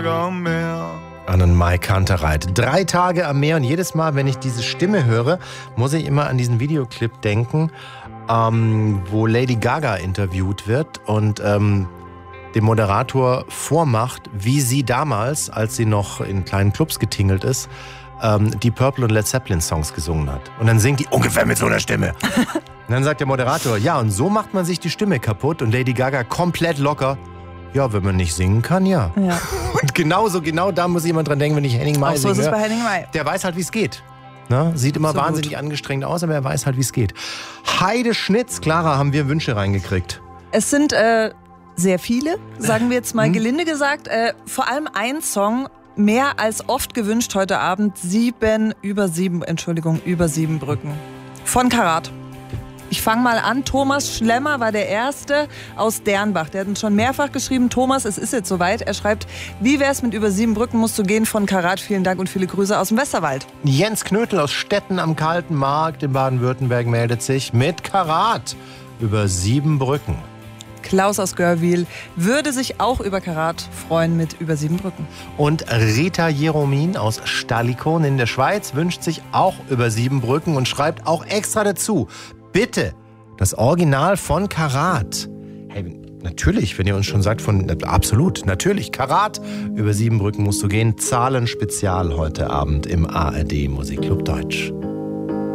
Tage am Meer. An Mai Kantereit. 3 Tage am Meer und jedes Mal, wenn ich diese Stimme höre, muss ich immer an diesen Videoclip denken, wo Lady Gaga interviewt wird und dem Moderator vormacht, wie sie damals, als sie noch in kleinen Clubs getingelt ist, die Purple und Led Zeppelin Songs gesungen hat. Und dann singt die ungefähr mit so einer Stimme. Und dann sagt der Moderator, ja, und so macht man sich die Stimme kaputt und Lady Gaga komplett locker. Ja, wenn man nicht singen kann, ja. Und genau da muss jemand dran denken, wenn ich Henning Mai singe. So ist es bei Henning Mai. Der weiß halt, wie es geht. Ne? Sieht immer Absolut. wahnsinnig angestrengt aus, aber er weiß halt, wie es geht. Heide Schnitz, Clara, haben wir Wünsche reingekriegt. Es sind sehr viele, sagen wir jetzt mal gelinde gesagt. Vor allem ein Song, mehr als oft gewünscht heute Abend. Über sieben Brücken. Von Karat. Ich fange mal an. Thomas Schlemmer war der Erste aus Dernbach. Der hat uns schon mehrfach geschrieben. Thomas, es ist jetzt soweit. Er schreibt, wie wär's mit über 7 Brücken musst du gehen von Karat. Vielen Dank und viele Grüße aus dem Westerwald. Jens Knötel aus Stetten am Kalten Markt in Baden-Württemberg meldet sich mit Karat über 7 Brücken. Klaus aus Görwil würde sich auch über Karat freuen mit über 7 Brücken. Und Rita Jeromin aus Stallikon in der Schweiz wünscht sich auch über 7 Brücken und schreibt auch extra dazu, bitte, das Original von Karat. Hey, natürlich, wenn ihr uns schon sagt absolut, natürlich, Karat, über 7 Brücken musst du gehen. Zahlenspezial heute Abend im ARD Musikclub Deutsch.